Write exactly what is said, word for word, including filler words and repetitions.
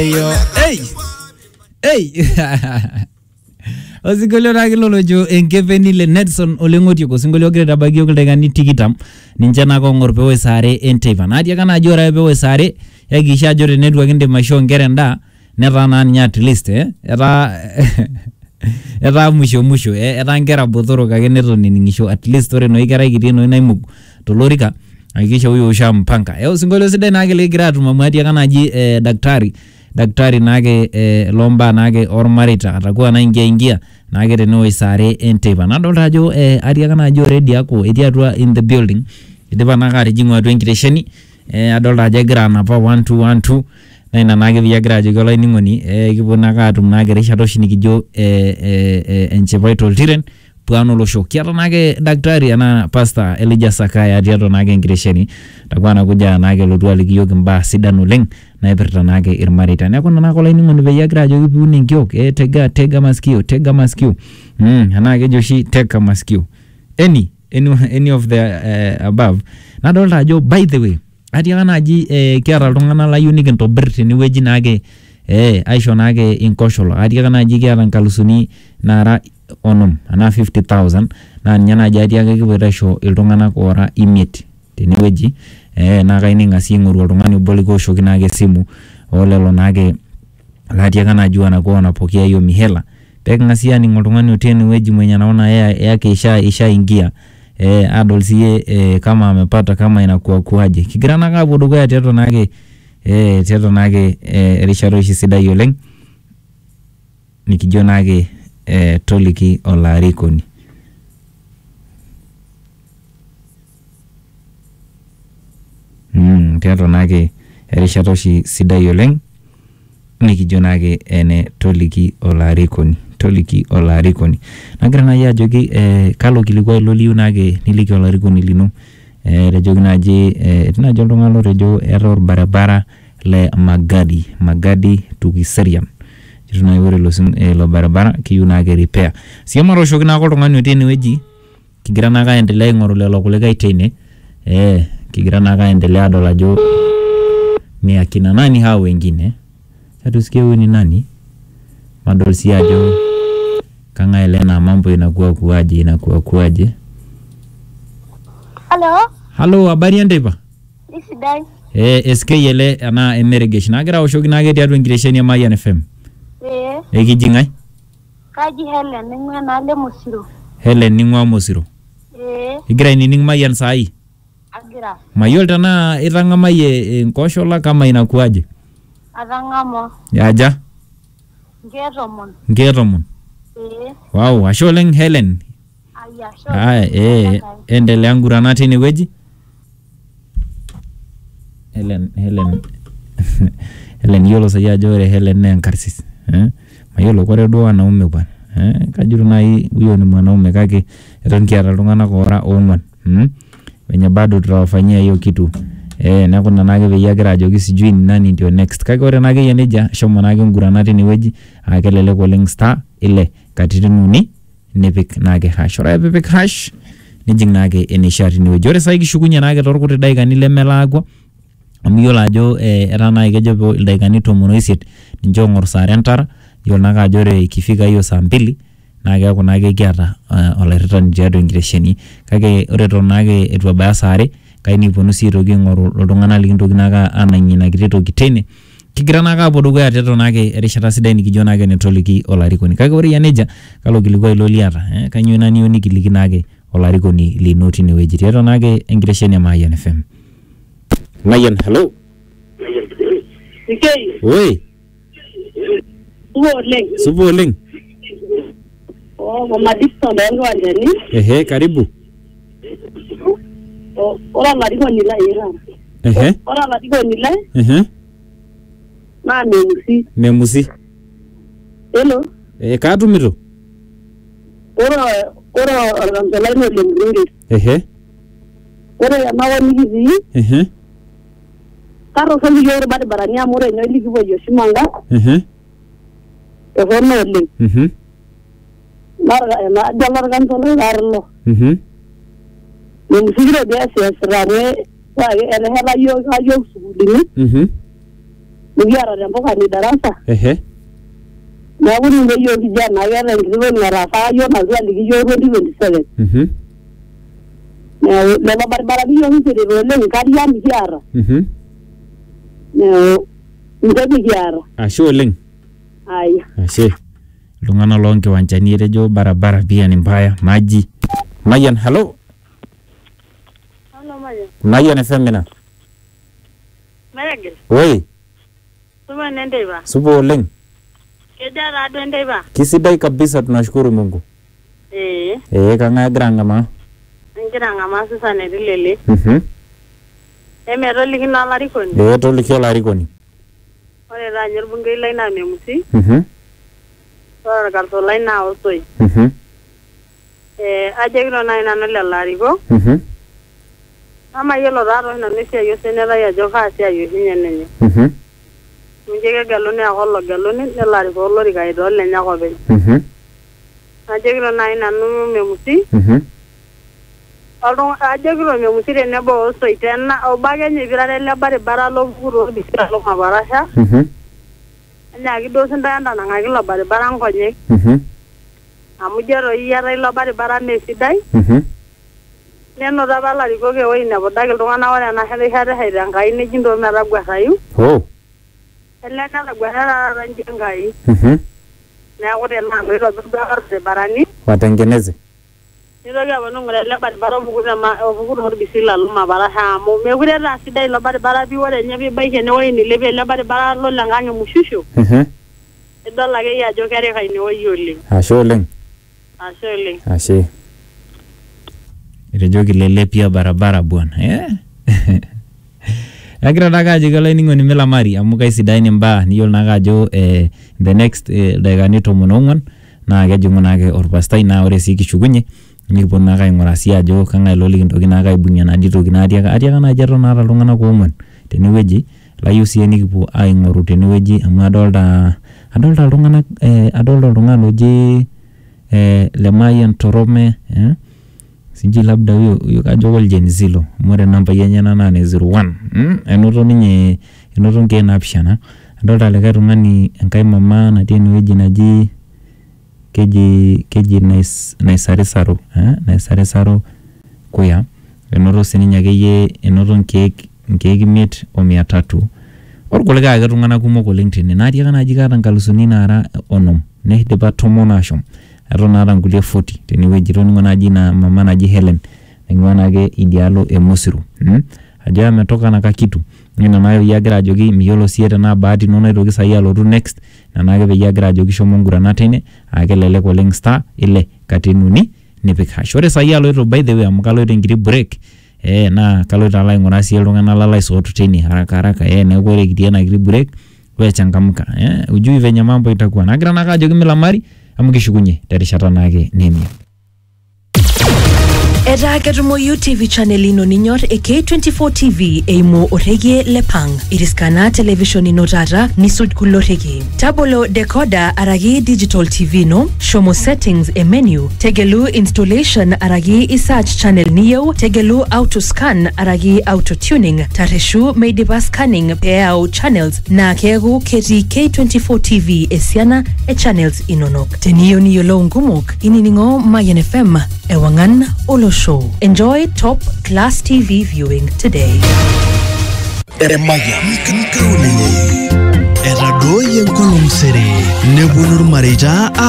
Yo, hey, hey. Osingolio lake lolojo enkepeni le Nedson oleng'otio osingolio ogira aitabaki ildaikani tikitam ninche naakong'or peewo sare enteipa natii ake najo ore peewo sare yakikisha ajo teneitu ake indim aishoo nkera endaa netaa naa ninye at least eh etaa etaa musho musho eh etaa nkera botorok ake neton ening'isho at least ore noi kerai kiti noi naimug tolorika hakikisha huyo usha mpanka eh osingolio sidai naake ligira atum amu atii ake naji eh, daktari daktari nake eh, lomba nake ormarita atakuwa naingia ingia nake tenewoi sare enteipa nadolta ajo eh, atii ake najo ready ako etii atua in the building idipa nake atijing'u atua enkitesheni eh, adolta ajo egira anapa one two one two na ina nake peyie agira ajoki olainining'oni eh, kipuo nake atum nake erishata oshi nikijo eh, eh, eh, enchipai toltiren puano olosho kiata nake daktari ena pastor Elijah Sakaya tiatua nake enkitesheni takuwa nakuja nake lotu aliki yiok imbaa sidan oleng naipirta nake irmareita neeku nake olainining'oni peyie agira ajoki piun enkiok eh, tega tega masikio tega masikio mm, enaa kejo oshi tega masikio any any, any of the uh, above nadolta ajo by the way atii ake naji eh, kiata iltung'anak layieu nikintobirr tenewueji nake eh, aisho nake inkosholo atii ake naji kiata nkalusuni nara onom ana fifty thousand na ninye naji atii ake kipoito aisho iltung'anak ora imiet tenewueji eh, naa kayieu ning'asie aing'oru oltung'ani obo likiwoshoki nake esimu olelo nake latii ake naji wanakuwa wanapokea hiyo mihela peking'asie aning' oltung'ani otii enewueji mwenye naona yake isha ishaingia eh, adol siye eh, kama amepata kama inakuwa kuaje kigira nake apuo dukuya tiatua nake eh, tiatua nake eh, erishata oshi sidai oleng nikijo nake eh, toliki olarikoni mm, tiatua nake erishata oshi sidai oleng nikijo nake ene toliki olarikoni toliki olarikoni nagira naji ajoki eh, kalo kilikuwa ilo liu nake niliki olarikoni lino eh, rejoki naji eh, etii naji oltung'ani lotejo eeta orbarabara le Magadi Magadi to Kiserian jitu na ore lo eh, lo barabara kiyu nake repair siama roshoki nako oltung'ani otii enewueji kigira nake aendelea aing'oru lelo kulikai teine eh kigira nake aendelea adol ajo ni akina nani hao wengine hatusikie huyu ni nani madol si ajo kanga Elena mambo inakuwa kuaje inakuwa kuaje. Hello. Hello, habari enteipa? Isidai. Eh, S K ele ana emerigation. Nagira oshoki nake tiatua enkitesheni ya Mayan F M. Eh. Ekijing'ai? Kaji Helen ning'ua nale Mosiro. Helen ning'ua Mosiro. Eh. Igira inining Mayan sahi? Agira. Mayiolo tenaa itang'amayie enkoshola kama inakuaje? Atang'amo. Aja? Nketomon. Nketomon. Eh. Wow, ashe oleng Helen. Aya, sho. Ah, eh, endelea ngurana tinewueji. Helen, Helen. Helen yiolo sahi ajo ore Helen naa enkarsis. Eh? Mayiolo kore duo wanaume bwana. Eh? Kajuru nai huyo ni mwanaume kake eton kiata iltung'anak ora ong'uan. Hmm? Wenye bado tutawafanyia hiyo kitu. Eh, neeku ina nake peyie agira ajoki sijui ni nani ndio next. Kake ore nake yie nejia shomo nake ngurana tinewueji aa kelelek oleng star ile katitin uni nipik nake hash. Ore pipik hash nijing nake eneishaa tinewueji. Ore sahi kishukunye nake torkuti daikani lemelakwa amu yiolo ajo eh, etaa nake kejo ildaikani tomon oisiet ninche ong'or sare entara yiolo nake ajo ore ikifika hiyo saa mbili naa keeku nake kiata uh, olairritani tiatua enkitesheni kake ore eton nake etu ebaya sare kayieu nikiponu sii aitoki aing'oru iltung'anak likintoki nake anang'ie ina kiti toki teine kigira nake apuo dukuya tiatua nake erishata sidai nikijo nake netoliki olarikoni kake ore yia nejia kalo kilikuai ilo liata eh, kanyioo ina niyieu nikiliki nake olarikoni lino tinewueji tiatua nake enkitesheni ya Mayan F M. Mayan, hello. Ikei. Oi. Supo oleng. Supo oleng. Oh, mama Dixon ndio wanjani. Ehe, karibu. Oh, ora larikoni la ira. Ehe. Ora larikoni la. Ehe. Na memusi. Memusi. Hello. Eh, katumito. Ora ora organzalai le mgruri. Ehe. Ora mawa nikizi. Ehe. Karo sali yoro bade barani amore no likibo yoshimanga. Ehe. Ehono oleng. Mhm. Marga na dalar ganzalai garlo. Mhm. Memusi dia sia serane wa ele hela yo ayo sugulini. Mhm. nikiara tempuka ni darasa. Ehe. Neeku ninye yiok kijana keeta enkiti nataasa yiok nazua likiyiok twenty twenty-seven. Mhm. Neeku lelo baribarani yiok kisirito oleng nkariak nikiata. Mhm. Neeku ninche nikiata. Ashe oleng. Aya. Ashe. Iltung'anak loonkiwanjani etejo barabara pia ni mbaya, maji. Mayan, hello. Hello Mayan. Mayan F M ina. Mayagil. Oi. Supa nenteipa. Supa oleng. Kejaa taadoi enteipa? Kisidai kabisa, tunashukuru Mungu. Eh. Eh, kang'ae egira ang'amaa? Egira ang'amaa Susan Etilele. Mhm. Emetolikino olarikoni? Eh, toliki olarikoni. Ore taa nye orbungei lai naa Memusi. Mhm. Ore orkarso lai naa Osoi. Mhm. Eh, ajokito nai nanu lelo arikok. Mhm. Namayiolo taatoi nanu esiai osenetai ajo kaa siai oshi ninye ninye. Mhm. Minjo kegeluni ake ologeluni nelo arikoo olorika too lenye ake openy. Mhm. Ajokito nai nanu Memusi. Mhm. Ajokito Memusi tenebo Osoi tena obo ake nye ipirare ele baribara lopuku torbisi alo Maparasha. Mhm. Enyaaki duo sindae entanang'aki ilo baribara nkonyek. Mhm. Amu ijo toi eetae ilo baribara mee sidai. Mhm. Nenoto apa ilarikok ewueji nepudaki iltung'anak ore ena rishata eshaita Enkai neji ntoo metagwarrayu. Oh. Ele netagwarra taata nji Enkai. Mhm. Neeku tenaa peitobirr duo ake irbaribarani. Watengeneze. Nitoki aponu aing'uraa ele baribara opuku opuku torbisi lalo Maparasha amu mekure taa sidai ilo baribara pii ore nye piibaiki enewueji nilepie ele baribara lo Lenkang' Mushushu. Mhm. Idol akeyie ajo kerika inewueji oleng. Ashe oleng. Ashe oleng. Ashe. Etejoki lele pia barabara bwana. Eh? Agira taka ajo olainining'oni milamari amu kaisidain imbaa niyiolo naake ajo eh, the next eh, daikani tomon ong'uan naa kejing'u naake orpastai naa ore sii kishukunye nikiponu naake aing'uraa sii ajo kang'ae lolikintoki naake aibung'ie enaji toki naatiaka atiaka naaji eton naata iltung'anak oong'uan tenewueji layieu sii nikipuo aing'oru tenewueji amu adolta adolta iltung'anak eh, adolta oltung'ani oji eh, Lemayian Torome eh? Siji labda huyo huyo kajo Gen Zilo mwere namba yenyana na ne zero one mm? Enoto ninye enoto nkeek naapishana adolta likae tung'ani enkae mama natii enewueji naji keji keji nais naisarisaro eh? Naisarisaro kuya enoto sininye akeyie enoto nkeek nkeek imiet o mia tatu orkulikae ake tung'anak kumok oleng tene natii ake naaji kaata nkalusuni naara onom neidipa tomon ashom eton naata nkulie forty tenewueji toning'o naji na mama naji Helen naing'ua naake idialo emosiru hmm? Ajo ametoka na kakitu nina nayo yagira ajoki miyiolo sie tenaa bahati ino naitoki saai alotu next na naake peyie agira ajoki shomo ngurana tene akelelek oleng star ile katitin uni nipik hash. Ore saai aloito by the way amu kaloito enkiti break eh na kaloito alo aing'uraa sie iltung'anak lalaisootu tene haraka haraka eh neeku ore kitii ena kiti break we changamka eh ujui venye mambo itakuwa nagira naake ajoki milamari amu kishukunye terishata naake nemia. Etaa ketumoyu T V channel ino ninyor e K twenty-four T V eimu orekie le Pang. Iriskana television ino tata nisuj kulo rekie. Tabolo decoder araki digital T V no, shomo settings e menu, tegelu installation araki isearch channel niyo, tegelu auto scan araki auto tuning, tareshu meidipa scanning peau channels na keegu keti K twenty-four T V esiana e channels inonok. Teniyo niyolo ngumok, ininingo Mayan F M, ewangan olo show. Enjoy top class T V viewing today. Mayan kan kaulele. Era doyen kolong sere. Nebulur marita